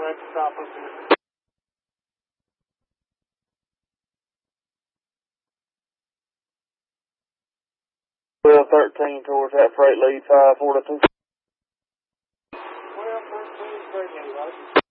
at the top of it. 1213 towards that freight lead 542. 1213 freight lead, right?